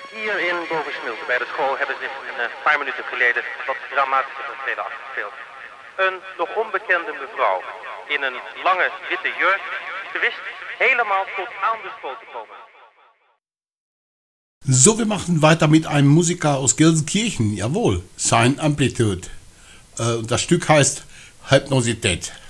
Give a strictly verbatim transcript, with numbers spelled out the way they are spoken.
Hier in Bovensmilte bij de school hebben zich een paar minuten geleden wat dramatische optreden afgespeeld. Een nog onbekende mevrouw in een lange witte jurk, ze wist helemaal tot aan de school te komen. So, wir machen weiter mit einem Musiker aus Gelsenkirchen, jawohl, Sign Amplitude. Äh, das Stück heißt Hypnosität.